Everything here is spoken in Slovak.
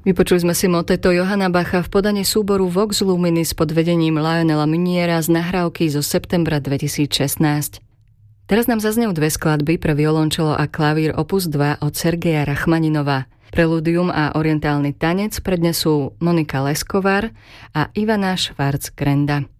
Vypočuli sme si moteto Johanna Bacha v podaní súboru Vox Luminis pod vedením Lionela Meuniera z nahrávky zo septembra 2016. Teraz nám zaznejú dve skladby pre violončelo a klavír opus 2 od Sergeja Rachmaninova. Preludium a orientálny tanec prednesú Monika Leskovar a Ivana Schwarz-Grenda.